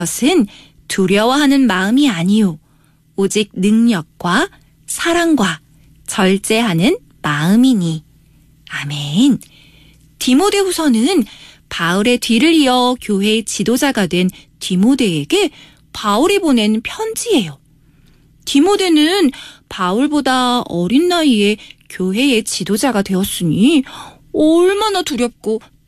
것은 두려워하는 마음이 아니요 오직 능력과 사랑과 절제하는 마음이니. 아멘. 디모데후서는 바울의 뒤를 이어 교회의 지도자가 된 디모데에게 바울이 보낸 편지예요. 디모데는 바울보다 어린 나이에 교회의 지도자가 되었으니 얼마나 두렵고